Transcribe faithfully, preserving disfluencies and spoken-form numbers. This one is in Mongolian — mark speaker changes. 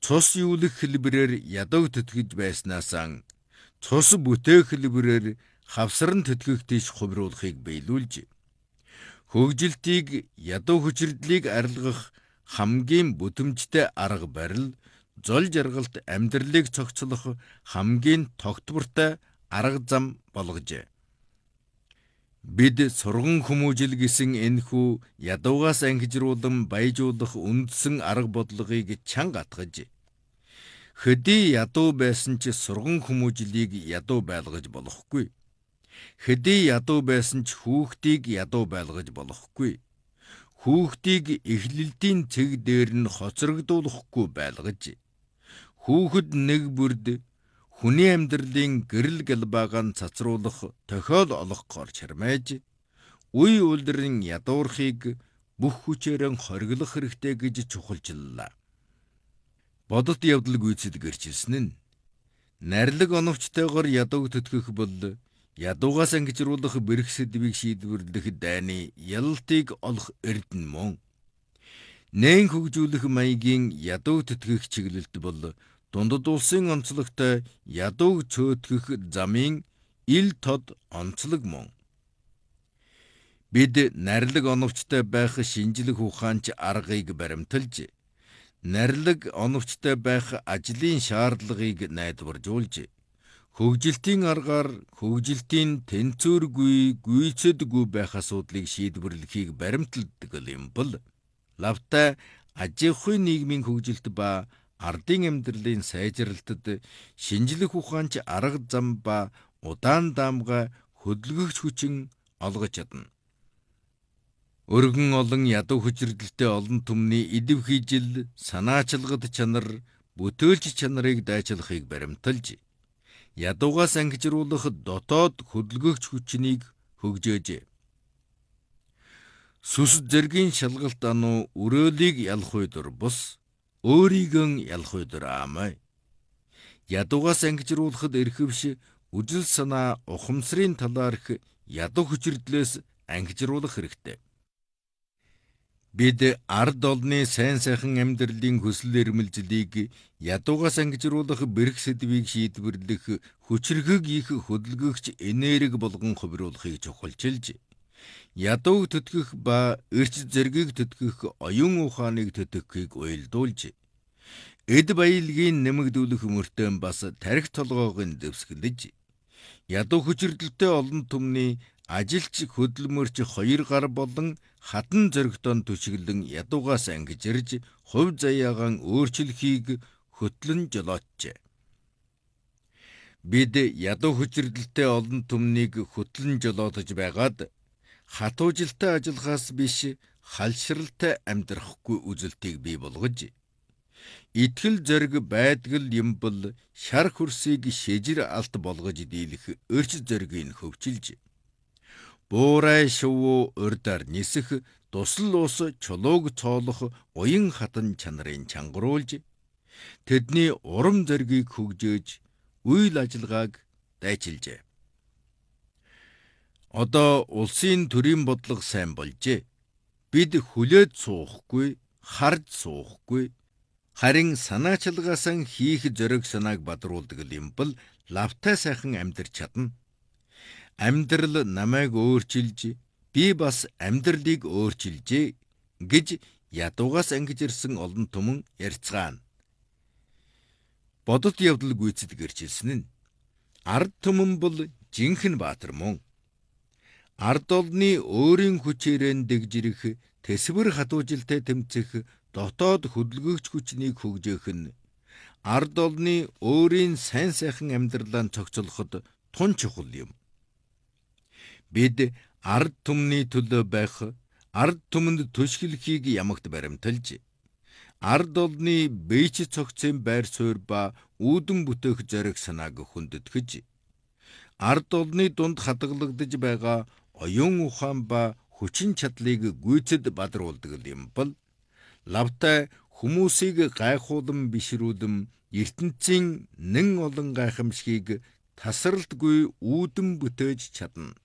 Speaker 1: цус юулах хэлбэрээр ядуу төтгөж байснаасаа цус бүтээх хэлбэрээр хавсран төтгөх тийш хувируулахыг биелүүлж, хөгжилтийг ядуу хүчирдлийг арилгах хамгийн бүтэмжтэй арга барил, зол жаргалт амьдралыг цогцлох хамгийн тогтвортой арга зам болгожээ. Бид сурган хүмүүжил гэсэн энэхүү ядуугаас ангижруулан баяжуулах үндсэн арга бодлогыг чанга атгаж, хэдий ядуу байсан ч сурган хүмүүжлийг ядуу байлгаж болохгүй. Хэдий ядуу байсан ч хүүхдийг ядуу байлгаж болохгүй. Хүүхдийг эхлэлтийн цэг дээр нь хоцрогдуулахгүй байлгаж, хүүхэд нэг бүрд хүний амьдралын гэрэл галбаагаан цацруулах тохиол олгохоор чармайж, үе үлдрэн ядуурхыг бүх хүчээрэн хориглох хэрэгтэй гэж чухалчиллаа. Бодит явдал гүйцэд гэрчилсэн нь нарилэг оновчтойгоор ядууг төтгөх бол ядуугаас ангижруулах бэрх сэдвийг шийдвэрлэх дайны ялалтыг олох эрдэнэ мөн. Нээн хөгжүүлэх маягийн ядуу төтгөх чиглэлт бол дундад улсын онцлогтой ядууг цөөтгэх замын ил тод онцлог мөн. Бид нарилэг оновчтой байх шинжлэх ухаанч аргыг баримталж, нарилэг оновчтой байх ажлын шаардлагыг найдваржуулж, хөгжилтийн аргаар хөгжилтийн тэнцвэргүй гүйцэдгүй байх асуудлыг шийдвэрлэхийг баримталдаг юм бол, лавтай аж ахуйн нийгмийн хөгжилт ба ардын амьдралын сайжралтад шинжлэх ухаанч арга зам ба удаан даамгай хөдөлгөгч хүчин олгож чадна. Өргөн олон ядуу хүчирдэлтэй олон түмний идэв хийжил, санаачилгад чанар, бүтээлч чанарыг дайчлахыг баримталж, ядуугаас ангижруулах дотоод хөдөлгөгч хүчнийг хөгжөөжээ. Сүс зэргийн шалгалт ануу өрөөлийг ялах үйдэр бус, өөрийгөө ялах үйдэр аамай. Ядуугаас ангижруулахад эрхэвш үжил санаа ухамсарын талаарх ядуу хүчирдлээс ангижруулах хэрэгтэй. Бид ард олны сайн сайхан амьдралын хүсэл эрмэлзлийг ядуугаас ангижруулах бэрх сэдвийг шийдвэрлэх хүчрхэг их хөдөлгөгч энерги болгон хувируулахыг чухалчилж, ядууг төтгөх ба эрч зэргийг төтгөх оюун ухааныг төтгөхийг уялдуулж, эд баялагын нэмэгдүүлэх мөртөө бас тарих толгоог нь дэвсгэлж, ядуу хүчирдэлтэй олон түмний ажилч хөдөлмөрч хоёр гар болон хатан зөрөгтөн түшиглэн ядуугаас ангижирж, хувь заяагаан өөрчлөхийг хөтлөн жолоочжээ. Бид ядуу хүчирдэлтэй олон түмнийг хөтлөн жолоотож байгаад хатуужилтай ажиллахаас биш халшралтай амьдрахгүй үзэлтийг бий болгож, итгэл зориг байдгал юм бол шар хөрсийг шижир алт болгож дийлэх өрч зоригийг хөвчилж, буурай шувуу урдаар нисэх тусал ус чулууг цоолох уян хатан чанарыг чангаруулж, тэдний урам зоригийг хөгжөөж, үйл ажиллагааг дайчилжээ. Одоо улсын төрийн бодлого сайн болжээ. Бид хүлээд суухгүй, харж суухгүй, харин санаачилгаасан хийх зориг санааг бадруулдаг юм бол лавтай сайхан амьдрч чадна. Амьдрал намайг өөрчилж, би бас амьдралыг өөрчилжээ гэж ядуугаас ангиж ирсэн олон түмэн ярьцгаана. Бодит явдал гүйцэд гэрчилсэн нь ард түмэн бол жинхэнэ баатар мөн. Ард олны өөрийн хүчээрэн дэгжирэх, тэсвэр хатуужилтай тэмцэх дотоод хөдөлгөгч хүчнийг хөгжөөх нь ард олны өөрийн сайн сайхан амьдралаа цогцолоход тун чухал юм. Бид ард түмний төлөө байх, ард түмэнд түшгэлхийг ямагт баримталж, ард олны бийч цогцын байр суурь ба үүдэн бүтээх зориг санааг хүндэтгэж, ард олны дунд хадгалагдж байгаа оюун ухаан ба хүчин чадлыг гүйцэд бадруулдаг юм бол, лавтай хүмүүсийг гайхуулан бишрүүлэн ертөнцийн нэн олон гайхамшгийг тасралтгүй үүдэн бүтээж чадна.